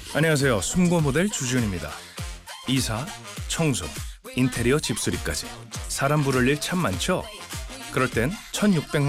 안녕하세요. 숨고 모델 주지훈입니다. 이사, 청소, 인테리어 집수리까지 사람 부를 일 참 많죠? 그럴 땐 1600만